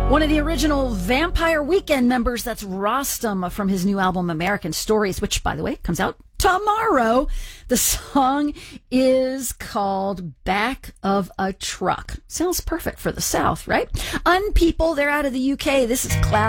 One of the original Vampire Weekend members, that's Rostam from his new album American Stories, which, by the way, comes out tomorrow. The song is called Back of a Truck. Sounds perfect for the South, right? Unpeople, they're out of the UK. This is Cloud.